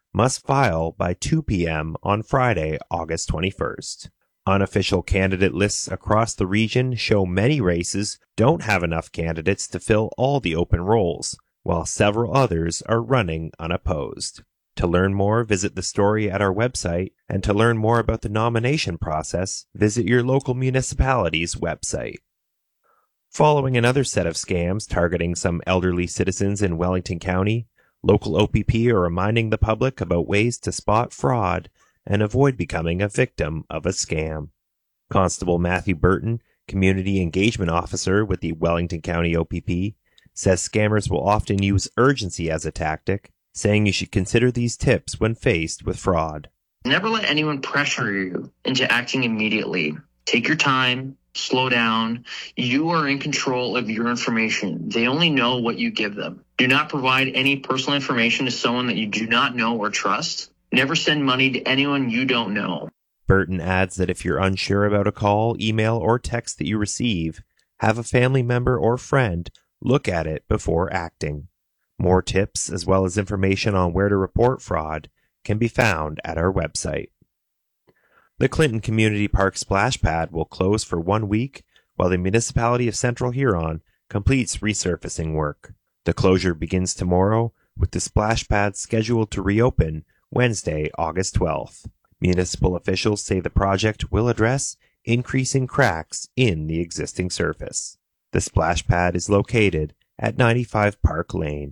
must file by 2 p.m. on Friday, August 21st. Unofficial candidate lists across the region show many races don't have enough candidates to fill all the open roles, while several others are running unopposed. To learn more, visit the story at our website, and to learn more about the nomination process, visit your local municipality's website. Following another set of scams targeting some elderly citizens in Wellington County, local OPP are reminding the public about ways to spot fraud and avoid becoming a victim of a scam. Constable Matthew Burton, Community Engagement Officer with the Wellington County OPP, says scammers will often use urgency as a tactic, saying you should consider these tips when faced with fraud. Never let anyone pressure you into acting immediately. Take your time, slow down. You are in control of your information. They only know what you give them. Do not provide any personal information to someone that you do not know or trust. Never send money to anyone you don't know. Burton adds that if you're unsure about a call, email, or text that you receive, have a family member or friend look at it before acting. More tips, as well as information on where to report fraud, can be found at our website. The Clinton Community Park splash pad will close for 1 week while the municipality of Central Huron completes resurfacing work. The closure begins tomorrow, with the splash pad scheduled to reopen Wednesday, August 12th. Municipal officials say the project will address increasing cracks in the existing surface. The splash pad is located at 95 Park Lane.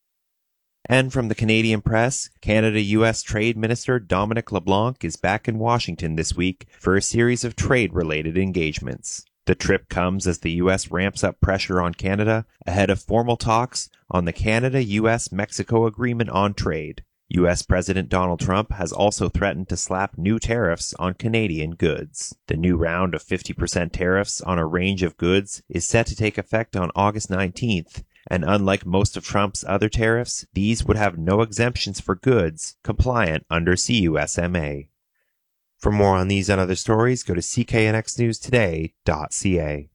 And from the Canadian press, Canada-U.S. Trade Minister Dominic LeBlanc is back in Washington this week for a series of trade-related engagements. The trip comes as the U.S. ramps up pressure on Canada ahead of formal talks on the Canada-U.S.-Mexico Agreement on Trade. U.S. President Donald Trump has also threatened to slap new tariffs on Canadian goods. The new round of 50% tariffs on a range of goods is set to take effect on August 19th, and unlike most of Trump's other tariffs, these would have no exemptions for goods compliant under CUSMA. For more on these and other stories, go to cknxnewstoday.ca.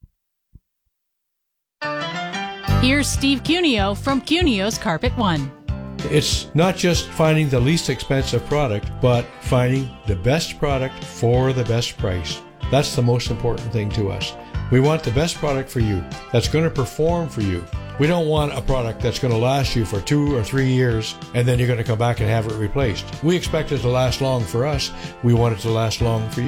Here's Steve Cuneo from Cuneo's Carpet One. It's not just finding the least expensive product, but finding the best product for the best price. That's the most important thing to us. We want the best product for you that's going to perform for you. We don't want a product that's going to last you for 2 or 3 years and then you're going to come back and have it replaced. We expect it to last long for us. We want it to last long for you.